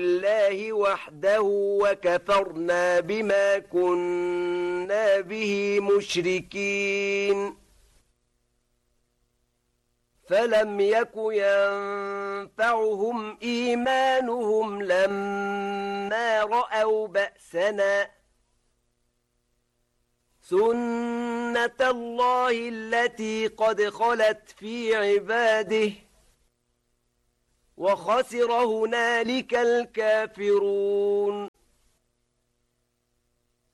الله وحده وكفرنا بما كنا به مشركين فلم يك ينفعهم إيمانهم لما رأوا بأسنا سنة الله التي قد خلت في عباده وخسر هنالك الكافرون